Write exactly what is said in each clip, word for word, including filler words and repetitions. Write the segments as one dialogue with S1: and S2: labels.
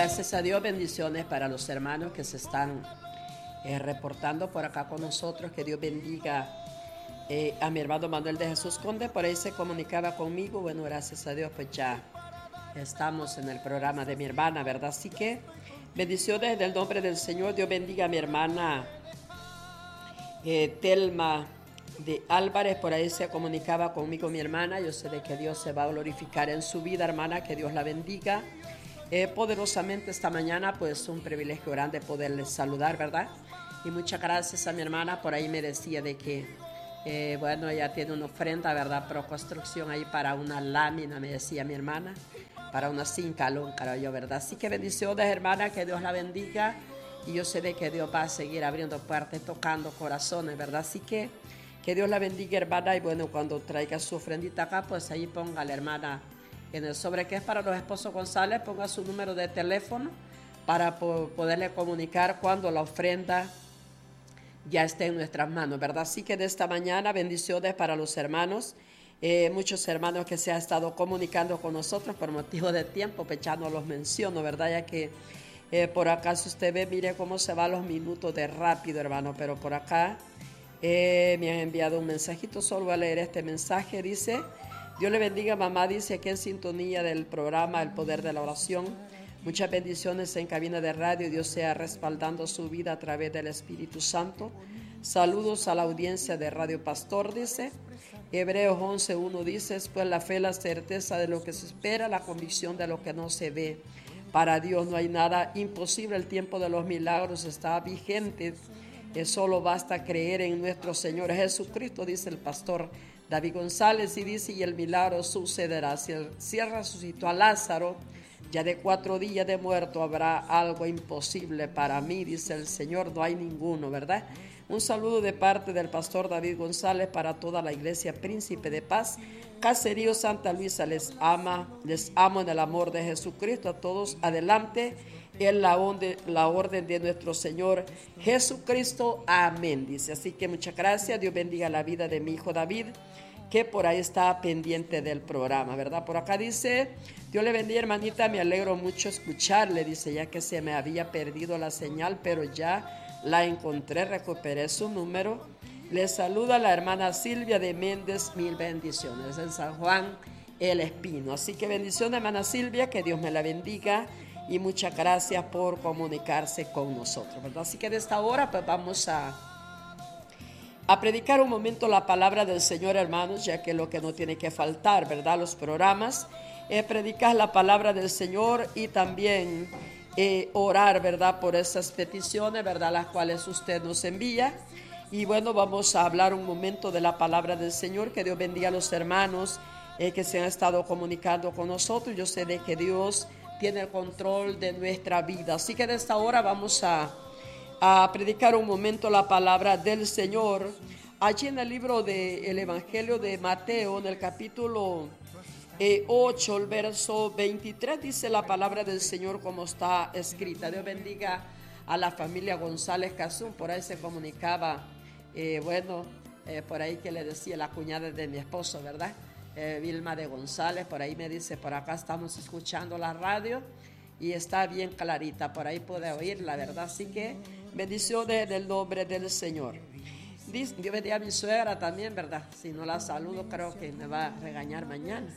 S1: Gracias a Dios, bendiciones para los hermanos que se están eh, reportando por acá con nosotros. Que Dios bendiga eh, a mi hermano Manuel de Jesús Conde. Por ahí se comunicaba conmigo. Bueno, gracias a Dios, pues ya estamos en el programa de mi hermana, ¿verdad? Así que bendiciones en el nombre del Señor. Dios bendiga a mi hermana eh, Telma de Álvarez. Por ahí se comunicaba conmigo mi hermana. Yo sé de que Dios se va a glorificar en su vida, hermana. Que Dios la bendiga eh, poderosamente esta mañana. Pues un privilegio grande poderles saludar, ¿verdad? Y muchas gracias a mi hermana. Por ahí me decía de que eh, bueno, ella tiene una ofrenda, ¿verdad? Pro construcción ahí para una lámina, me decía mi hermana, para una cinta lóncara, yo, ¿verdad? Así que bendiciones, hermana, que Dios la bendiga. Y yo sé de que Dios va a seguir abriendo puertas, tocando corazones, ¿verdad? Así que que Dios la bendiga, hermana. Y bueno, cuando traiga su ofrendita acá, pues ahí ponga la hermana en el sobre que es para los esposos González, ponga su número de teléfono para po- poderle comunicar cuando la ofrenda ya esté en nuestras manos, ¿verdad? Así que de esta mañana, bendiciones para los hermanos, eh, muchos hermanos que se han estado comunicando con nosotros por motivo de tiempo, pues ya no los menciono, ¿verdad? Ya que eh, por acá, si usted ve, mire cómo se van los minutos de rápido, hermano, pero por acá eh, me han enviado un mensajito, solo voy a leer este mensaje, dice: Dios le bendiga, mamá, dice aquí en sintonía del programa El Poder de la Oración. Muchas bendiciones en cabina de radio. Dios sea respaldando su vida a través del Espíritu Santo. Saludos a la audiencia de Radio Pastor, dice. Hebreos once uno dice: pues la fe, la certeza de lo que se espera, la convicción de lo que no se ve. Para Dios no hay nada imposible. El tiempo de los milagros está vigente. Eh, solo basta creer en nuestro Señor Jesucristo, dice el pastor David González, y dice: y el milagro sucederá. Si el cielo resucitó a Lázaro, ya de cuatro días de muerto, habrá algo imposible para mí, dice el Señor. No hay ninguno, ¿verdad? Un saludo de parte del pastor David González para toda la iglesia Príncipe de Paz, Caserío Santa Luisa. Les ama, les amo en el amor de Jesucristo. A todos adelante en la, onde, la orden de nuestro Señor Jesucristo. Amén, dice. Así que muchas gracias. Dios bendiga la vida de mi hijo David, que por ahí está pendiente del programa, ¿verdad? Por acá dice: Dios le bendiga, hermanita, me alegro mucho escucharle, dice, ya que se me había perdido la señal, pero ya la encontré, recuperé su número. Le saluda la hermana Silvia de Méndez, mil bendiciones, en San Juan El Espino. Así que bendiciones, hermana Silvia, que Dios me la bendiga y muchas gracias por comunicarse con nosotros, ¿verdad? Así que de esta hora pues vamos a a predicar un momento la palabra del Señor, hermanos, ya que lo que no tiene que faltar, ¿verdad? Los programas, eh, predicar la palabra del Señor y también eh, orar, ¿verdad? Por esas peticiones, ¿verdad? Las cuales usted nos envía. Y bueno, vamos a hablar un momento de la palabra del Señor. Que Dios bendiga a los hermanos eh, que se han estado comunicando con nosotros. Yo sé de que Dios tiene el control de nuestra vida. Así que de esta hora vamos a a predicar un momento la palabra del Señor. Allí en el libro del Evangelio de Mateo, en el capítulo eh, ocho, el verso veintitrés, dice la palabra del Señor como está escrita. Dios bendiga a la familia González Cazún. Por ahí se comunicaba, eh, bueno, eh, por ahí que le decía la cuñada de mi esposo, ¿verdad? Eh, Vilma de González, por ahí me dice: por acá estamos escuchando la radio y está bien clarita, por ahí puede oír, la verdad. Así que bendiciones en el nombre del Señor. Dios bendiga a mi suegra también, ¿verdad? Si no la saludo, creo que me va a regañar mañana.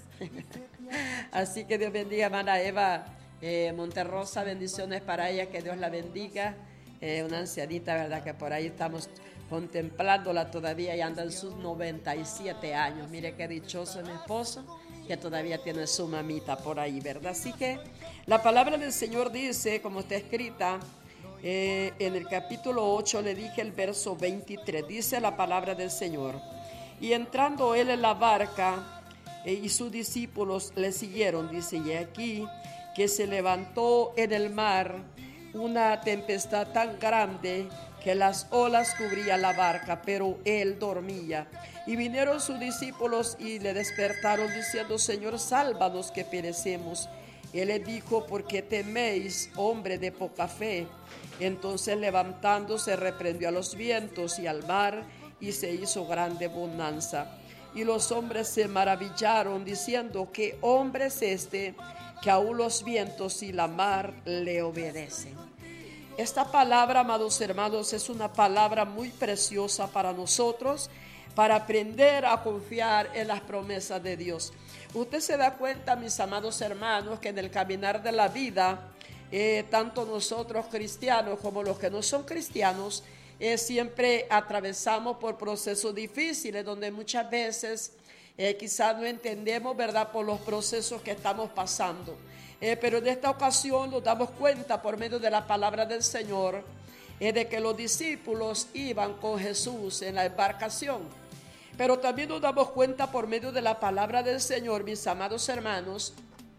S1: Así que Dios bendiga a hermana Eva eh, Monterrosa, bendiciones para ella, que Dios la bendiga. Eh, una ancianita, ¿verdad? Que por ahí estamos contemplándola todavía y anda en sus noventa y siete años. Mire qué dichoso mi esposo, que todavía tiene su mamita por ahí, ¿verdad? Así que la palabra del Señor dice, como está escrita, eh, en el capítulo ocho, le dije el verso veintitrés, dice la palabra del Señor: y entrando él en la barca eh, y sus discípulos le siguieron, dice, y aquí que se levantó en el mar una tempestad tan grande que las olas cubrían la barca, pero él dormía. Y vinieron sus discípulos y le despertaron diciendo: Señor, sálvanos que perecemos. Él les dijo: ¿por qué teméis, hombre de poca fe? Entonces levantándose reprendió a los vientos y al mar, y se hizo grande bonanza. Y los hombres se maravillaron diciendo: ¿qué hombre es este, que aún los vientos y la mar le obedecen. Esta palabra, amados hermanos, es una palabra muy preciosa para nosotros, para aprender a confiar en las promesas de Dios. Usted se da cuenta, mis amados hermanos, que en el caminar de la vida, eh, tanto nosotros cristianos como los que no son cristianos, eh, siempre atravesamos por procesos difíciles, donde muchas veces eh, quizás no entendemos, ¿verdad?, por los procesos que estamos pasando. Eh, pero en esta ocasión nos damos cuenta por medio de la palabra del Señor eh, de que los discípulos iban con Jesús en la embarcación. Pero también nos damos cuenta por medio de la palabra del Señor, mis amados hermanos,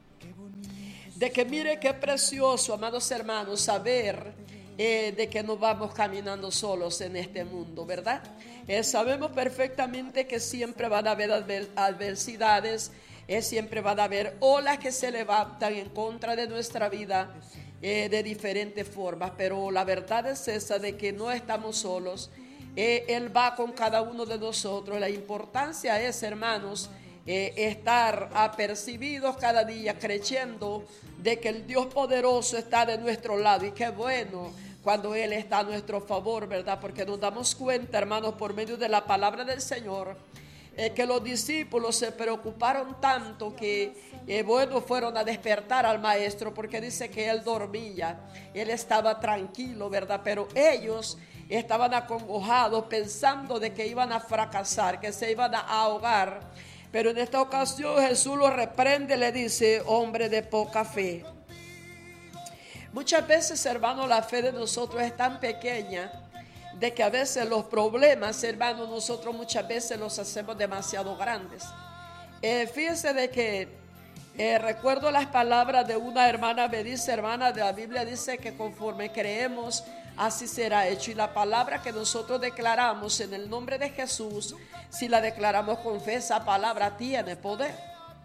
S1: de que mire qué precioso, amados hermanos, saber eh, de que no vamos caminando solos en este mundo, ¿verdad? Eh, sabemos perfectamente que siempre van a haber adver- adversidades, eh, siempre van a haber olas que se levantan en contra de nuestra vida eh, de diferentes formas, pero la verdad es esa de que no estamos solos. Eh, Él va con cada uno de nosotros. La importancia es, hermanos, eh, estar apercibidos cada día, creyendo de que el Dios poderoso está de nuestro lado. Y qué bueno cuando Él está a nuestro favor, ¿verdad? Porque nos damos cuenta, hermanos, por medio de la palabra del Señor, eh, que los discípulos se preocuparon tanto que, eh, bueno, fueron a despertar al maestro, porque dice que Él dormía, Él estaba tranquilo, ¿verdad? Pero ellos estaban acongojados, pensando de que iban a fracasar, que se iban a ahogar. Pero en esta ocasión Jesús los reprende, le dice: hombre de poca fe. Muchas veces, hermanos, la fe de nosotros es tan pequeña de que a veces los problemas, hermanos, nosotros muchas veces los hacemos demasiado grandes. Eh, fíjense de que eh, recuerdo las palabras de una hermana, me dice, hermana, de la Biblia dice que conforme creemos, así será hecho. Y la palabra que nosotros declaramos en el nombre de Jesús, si la declaramos con fe, esa palabra tiene poder.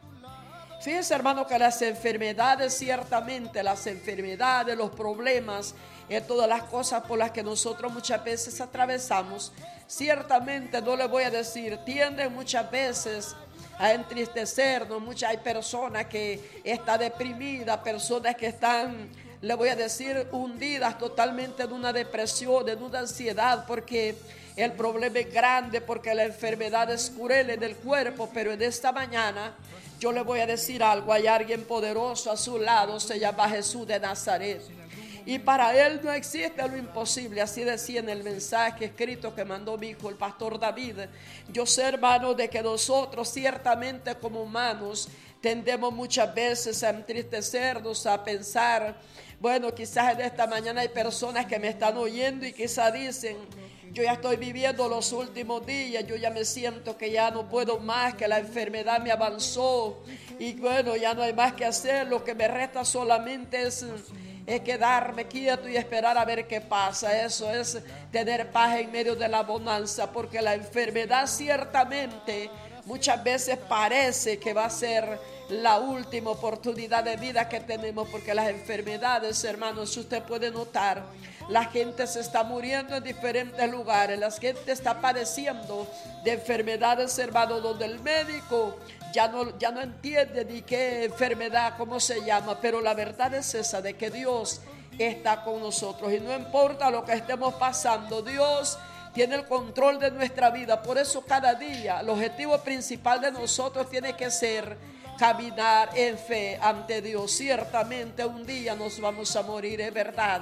S1: Fíjense, hermano, que las enfermedades, ciertamente las enfermedades, los problemas, eh, todas las cosas por las que nosotros muchas veces atravesamos, ciertamente, no le voy a decir, tienden muchas veces a entristecernos. Muchas, hay personas que están deprimidas, personas que están, le voy a decir, hundidas totalmente en una depresión, en una ansiedad, porque el problema es grande, porque la enfermedad es cruel en el cuerpo. Pero en esta mañana yo le voy a decir algo. Hay alguien poderoso a su lado, se llama Jesús de Nazaret, y para Él no existe lo imposible. Así decía en el mensaje escrito que mandó mi hijo, el pastor David. Yo sé, hermano, de que nosotros ciertamente como humanos tendemos muchas veces a entristecernos, a pensar, bueno, quizás en esta mañana hay personas que me están oyendo y quizás dicen: yo ya estoy viviendo los últimos días, yo ya me siento que ya no puedo más, que la enfermedad me avanzó y bueno, ya no hay más que hacer, lo que me resta solamente es, es quedarme quieto y esperar a ver qué pasa. Eso es tener paz en medio de la bonanza, porque la enfermedad ciertamente muchas veces parece que va a ser la última oportunidad de vida que tenemos, porque las enfermedades, hermanos, usted puede notar, la gente se está muriendo en diferentes lugares, la gente está padeciendo de enfermedades, hermanos, donde el médico ya no, ya no entiende ni qué enfermedad, cómo se llama, pero la verdad es esa, de que Dios está con nosotros y no importa lo que estemos pasando, Dios tiene el control de nuestra vida. Por eso cada día el objetivo principal de nosotros tiene que ser caminar en fe ante Dios. Ciertamente un día nos vamos a morir, es verdad.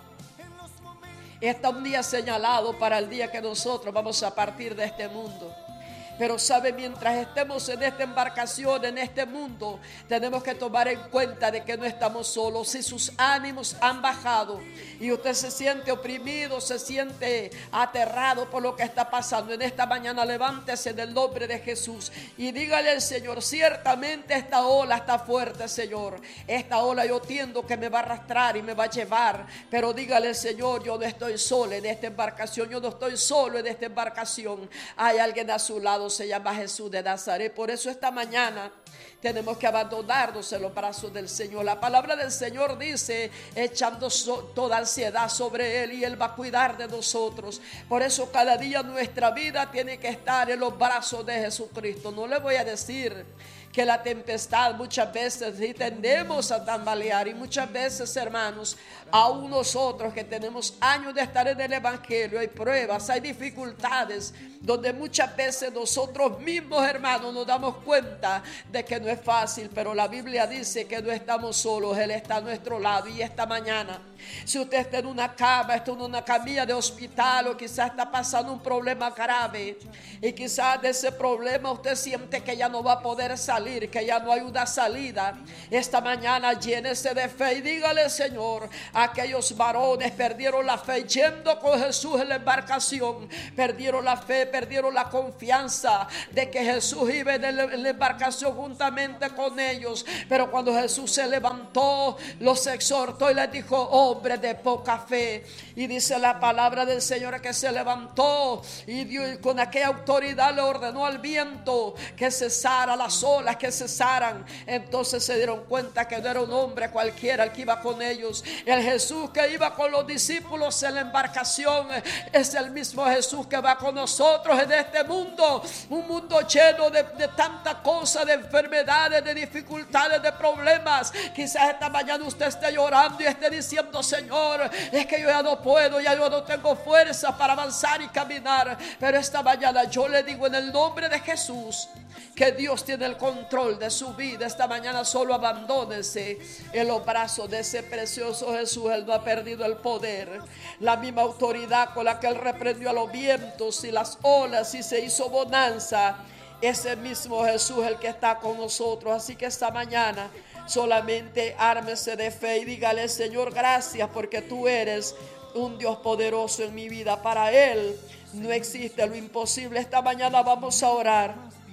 S1: Está un día señalado para el día que nosotros vamos a partir de este mundo. Pero sabe, mientras estemos en esta embarcación, en este mundo, tenemos que tomar en cuenta de que no estamos solos. Si sus ánimos han bajado y usted se siente oprimido, se siente aterrado por lo que está pasando, en esta mañana levántese en el nombre de Jesús y dígale al Señor: ciertamente esta ola está fuerte, Señor. Esta ola yo entiendo que me va a arrastrar y me va a llevar, pero dígale al Señor: yo no estoy solo en esta embarcación, yo no estoy solo en esta embarcación. Hay alguien a su lado, se llama Jesús de Nazaret. Por eso esta mañana tenemos que abandonarnos en los brazos del Señor. La palabra del Señor dice: echando so, toda ansiedad sobre Él y Él va a cuidar de nosotros. Por eso cada día nuestra vida tiene que estar en los brazos de Jesucristo. No le voy a decir que la tempestad muchas veces sí tendemos a tambalear, y muchas veces, hermanos, aún nosotros que tenemos años de estar en el evangelio, hay pruebas, hay dificultades, donde muchas veces nosotros mismos, hermanos, nos damos cuenta de que no es fácil, pero la Biblia dice que no estamos solos, Él está a nuestro lado. Y esta mañana, si usted está en una cama, está en una camilla de hospital, o quizás está pasando un problema grave, y quizás de ese problema usted siente que ya no va a poder salir, que ya no hay una salida, esta mañana llénese de fe y dígale: Señor, aquellos varones perdieron la fe yendo con Jesús en la embarcación, perdieron la fe, perdieron la confianza de que Jesús iba en la embarcación juntamente con ellos, pero cuando Jesús se levantó, los exhortó y les dijo: hombre de poca fe. Y dice la palabra del Señor que se levantó y, dio, y con aquella autoridad le ordenó al viento que cesara, las olas que cesaran. Entonces se dieron cuenta que no era un hombre cualquiera el que iba con ellos. El Jesús que iba con los discípulos en la embarcación es el mismo Jesús que va con nosotros en este mundo, un mundo lleno de, de tanta cosa, de enfermedades, de dificultades, de problemas. Quizás esta mañana usted esté llorando y esté diciendo: Señor, es que yo ya no puedo, ya yo no tengo fuerza para avanzar y caminar. Pero esta mañana yo le digo en el nombre de Jesús que Dios tiene el control de su vida. Esta mañana solo abandónese en los brazos de ese precioso Jesús. Él no ha perdido el poder, la misma autoridad con la que Él reprendió a los vientos y las olas y se hizo bonanza. Ese mismo Jesús es el que está con nosotros. Así que esta mañana solamente ármese de fe y dígale: Señor, gracias porque tú eres un Dios poderoso en mi vida. Para Él no existe lo imposible. Esta mañana vamos a orar.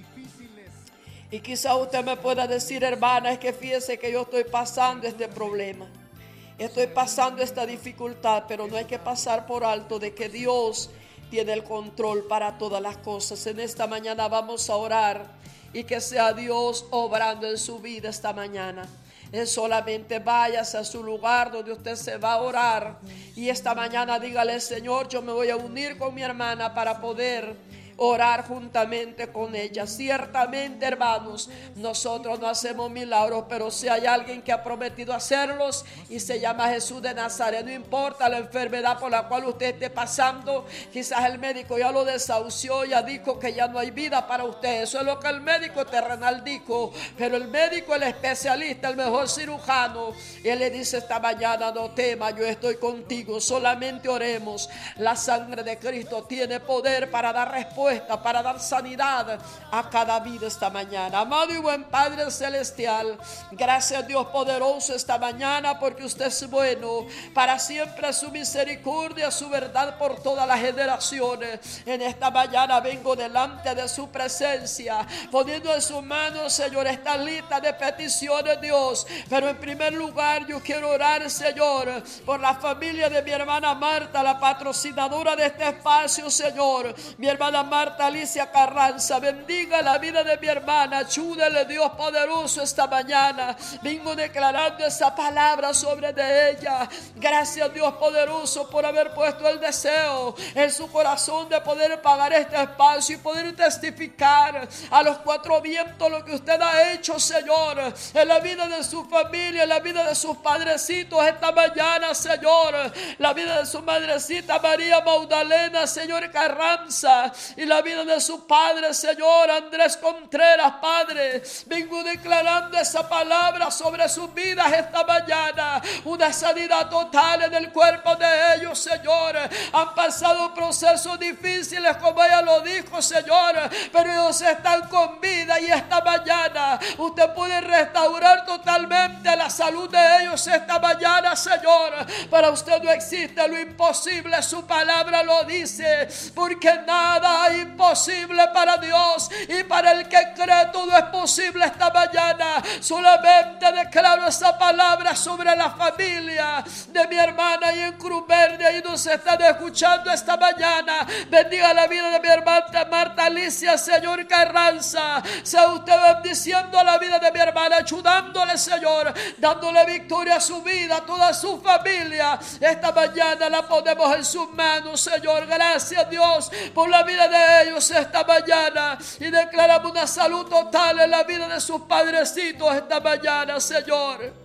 S1: Y quizá usted me pueda decir: hermana, es que fíjese que yo estoy pasando este problema, estoy pasando esta dificultad, pero no hay que pasar por alto de que Dios tiene el control para todas las cosas. En esta mañana vamos a orar y que sea Dios obrando en su vida esta mañana. Es solamente váyase a su lugar donde usted se va a orar y esta mañana dígale: Señor, yo me voy a unir con mi hermana para poder orar juntamente con ella. Ciertamente, hermanos, nosotros no hacemos milagros, pero si hay alguien que ha prometido hacerlos y se llama Jesús de Nazaret. No importa la enfermedad por la cual usted esté pasando, quizás el médico ya lo desahució, ya dijo que ya no hay vida para usted. Eso es lo que el médico terrenal dijo, pero el médico, el especialista, el mejor cirujano, él le dice esta mañana: no tema, yo estoy contigo, solamente oremos. La sangre de Cristo tiene poder para dar respuesta, para dar sanidad a cada vida esta mañana. Amado y buen Padre Celestial, gracias Dios poderoso esta mañana, porque usted es bueno, para siempre su misericordia, su verdad por todas las generaciones. En esta mañana vengo delante de su presencia, poniendo en sus manos, Señor, esta lista de peticiones, Dios. Pero en primer lugar yo quiero orar, Señor, por la familia de mi hermana Marta, la patrocinadora de este espacio, Señor. Mi hermana Marta Alicia Carranza, bendiga la vida de mi hermana, ayúdele Dios poderoso esta mañana. Vengo declarando esa palabra sobre de ella. Gracias Dios poderoso por haber puesto el deseo en su corazón de poder pagar este espacio y poder testificar a los cuatro vientos lo que usted ha hecho, Señor, en la vida de su familia, en la vida de sus padrecitos esta mañana, Señor. La vida de su madrecita María Magdalena, Señor Carranza, y la vida de su padre, Señor Andrés Contreras, Padre. Vengo declarando esa palabra sobre sus vidas esta mañana. Una sanidad total en el cuerpo de ellos, Señor. Han pasado procesos difíciles, como ella lo dijo, Señor, pero ellos están con vida y esta mañana usted puede restaurar totalmente la salud de ellos esta mañana, Señor. Para usted no existe lo imposible, su palabra lo dice, porque nada hay imposible para Dios, y para el que cree todo es posible esta mañana. Solamente declaro esa palabra sobre la familia de mi hermana y en Cruz Verde, ahí nos están escuchando esta mañana. Bendiga la vida de mi hermana Marta Alicia, Señor Carranza. Sea usted bendiciendo a la vida de mi hermana, ayudándole, Señor, dándole victoria a su vida, a toda su familia. Esta mañana la ponemos en sus manos, Señor. Gracias Dios por la vida de de ellos esta mañana. Y declaramos una salud total en la vida de sus padrecitos esta mañana, Señor.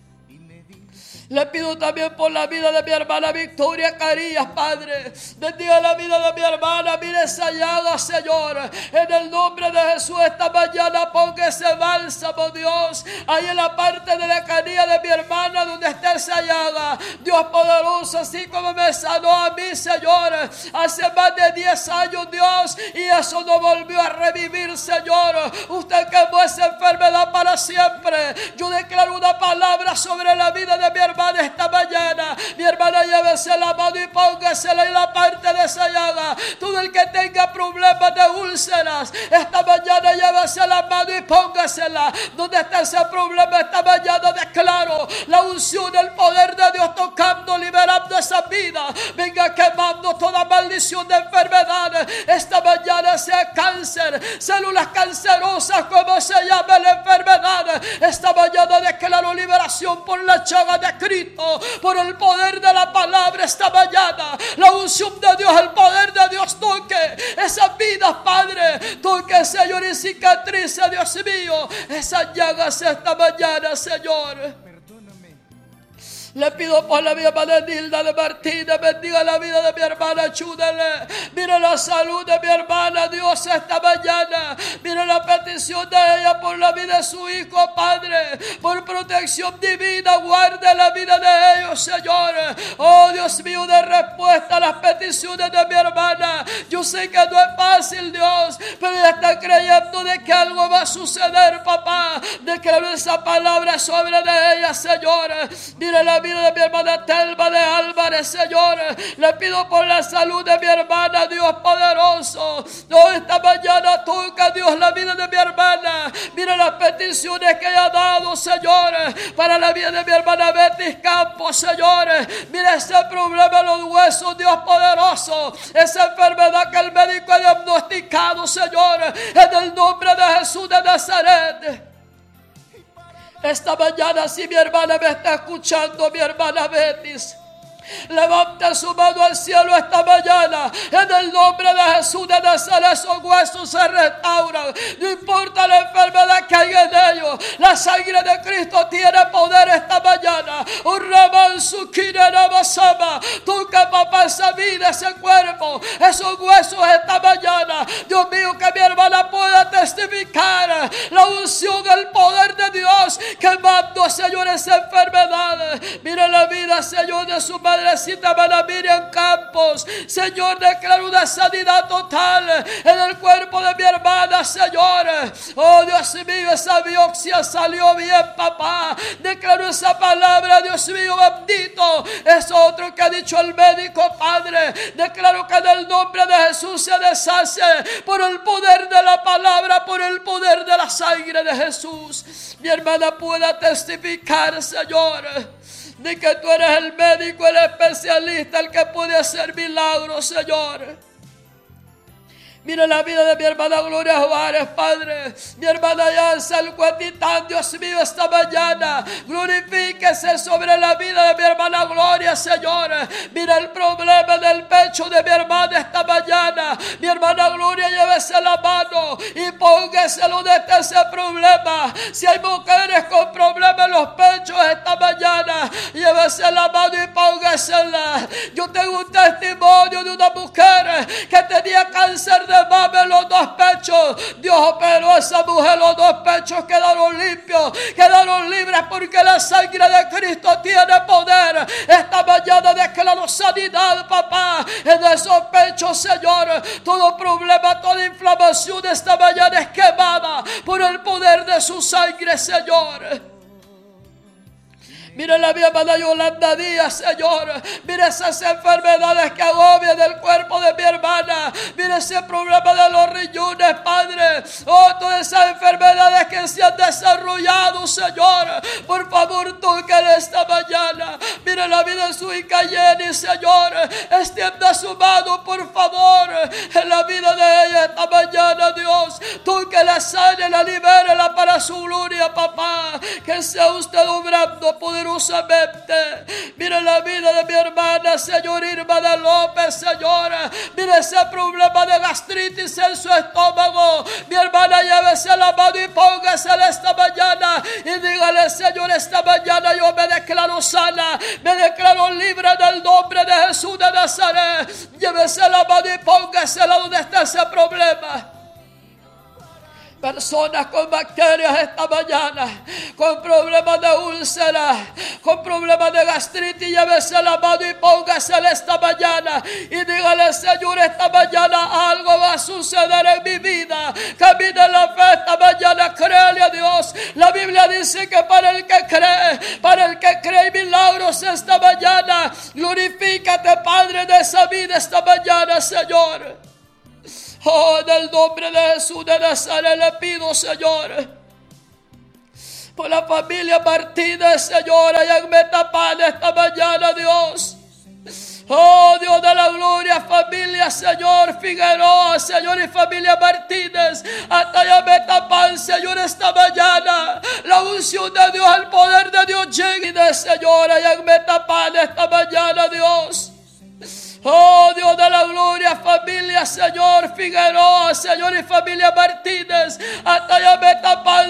S1: Le pido también por la vida de mi hermana Victoria Carías, Padre. Bendiga la vida de mi hermana. Mire esa llaga, Señor. En el nombre de Jesús, esta mañana ponga ese bálsamo, Dios, ahí en la parte de la canilla de mi hermana donde está esa llaga. Dios poderoso, así como me sanó a mí, Señor, hace más de diez años, Dios, y eso no volvió a revivir, Señor. Usted quemó esa enfermedad para siempre. Yo declaro una palabra sobre la vida de mi hermana esta mañana. Mi hermana, llévese la mano y póngasela en la parte de esa llaga. Todo el que tenga problemas de úlceras, esta mañana llévese la mano y póngasela. Donde está ese problema esta mañana, declaro la unción, el poder de Dios tocando, liberando esa vida. Venga quemando toda maldición de enfermedad. Esta mañana sea cáncer, células cancerosas, como se llama la enfermedad. Esta mañana declaro liberación por la llaga de Cristo. Por el poder de la palabra esta mañana, la unción de Dios, el poder de Dios toque esas vidas, Padre. Toque, Señor, y cicatrice, Dios mío, esas llagas esta mañana, Señor. Le pido por la vida de Nilda de Martínez. Bendiga la vida de mi hermana, ayúdale. Mira la salud de mi hermana, Dios, esta mañana. Mira la petición de ella por la vida de su hijo, Padre. Por protección divina, guarde la vida de ellos, Señor. Oh, Dios mío, de respuesta a las peticiones de mi hermana. Yo sé que no es fácil, Dios, pero ella está creyendo de que algo va a suceder, papá. Declaro esa palabra sobre de ella, Señor. Mira la vida de mi hermana Telma de Álvarez, Señor. Le pido por la salud de mi hermana, Dios poderoso. No, esta mañana toca, Dios, la vida de mi hermana. Mira las peticiones que ella ha dado, Señor, para la vida de mi hermana Betty Campos, Señor. Mira ese problema en los huesos, Dios poderoso. Esa enfermedad que el médico ha diagnosticado, Señor, en el nombre de Jesús de Nazaret. Esta mañana, si mi hermana me está escuchando, mi hermana Betis, levanta su mano al cielo esta mañana. En el nombre de Jesús de Nazaret, esos huesos se restauran. No importa la enfermedad que hay en ellos, la sangre de Cristo tiene poder esta mañana. Un ramán su basama. Toca, papá, esa vida, ese cuerpo, esos huesos esta mañana. Dios mío, que mi hermana pueda testificar la unción, el poder de Dios quemando, Señor, esa enfermedad. Mira la vida, Señor, de su madrecita Mana Miriam Campos. Señor, declaro una sanidad total en el cuerpo de mi hermana, Señor. Oh, Dios mío, esa biopsia salió bien, papá. Declaro esa palabra, Dios mío, bendito. Es otro que ha dicho el médico, Padre. Declaro que en el nombre de Jesús se deshace por el poder de la palabra, por el poder de la sangre de Jesús. Mi hermana pueda testificar, Señor, de que tú eres el médico, el especialista, el que puede hacer milagros, Señor. Mira la vida de mi hermana Gloria Juárez, Padre. Mi hermana Yanza, el Cuetitán, Dios mío, esta mañana. Glorifíquese sobre la vida de mi hermana Gloria, Señor. Mira el problema del pecho de mi hermana esta mañana. Mi hermana Gloria, llévese la mano y póngaselo desde ese problema. Si hay mujeres con problemas en los pechos esta mañana, llévese la mano y póngasela. Yo tengo un testimonio de una mujer que tenía cáncer de mama en los dos pechos. Dios operó a esa mujer, los dos pechos quedaron limpios, quedaron libres, porque la sangre de Cristo tiene poder. Esta mañana declaro sanidad, papá, en esos pechos, Señor. Todo problema, toda inflamación esta mañana es quemada por el poder de su sangre, Señor. Mira la mi hermana Yolanda Díaz, Señor. Mira esas enfermedades que agobian el cuerpo de mi hermana. Mira ese problema de los riñones, Padre. Oh, todas esas enfermedades que se han desarrollado, Señor. Por favor, tócale esta mañana. Mira la vida de su hija Jenny, Señor. Extienda su mano, por favor, en la vida de ella esta mañana, Dios. Tóquela, sánela, libérela para su gloria, papá. Que sea usted obrando por poderosamente. Mira la vida de mi hermana, Señor, Irma de López, Señor. Mira ese problema de gastritis en su estómago. Mi hermana, llévese la mano y póngasela esta mañana. Y dígale, Señor, esta mañana yo me declaro sana. Me declaro libre en el nombre de Jesús de Nazaret. Llévese la mano y póngasela donde está ese problema. Personas con bacterias esta mañana, con problemas de úlcera, con problemas de gastritis, llévese la mano y póngasela esta mañana y dígale, Señor, esta mañana algo va a suceder en mi vida. Camina en la fe esta mañana, créele a Dios. La Biblia dice que para el que cree, para el que cree milagros esta mañana, glorifícate, Padre, de esa vida esta mañana, Señor. Oh, en el nombre de Jesús de Nazaret le pido, Señor, por la familia Martínez, Señor, allá en Metapán esta mañana, Dios. Oh, Dios de la gloria, familia, Señor, Figueroa, Señor, y familia Martínez, hasta allá en Metapán, Señor, esta mañana. La unción de Dios, el poder de Dios llegue, Señor, allá en Metapán esta mañana, Dios. Oh, Dios de la gloria, familia, Señor, Figueroa, Señor, y familia Martínez, hasta allá Metapán,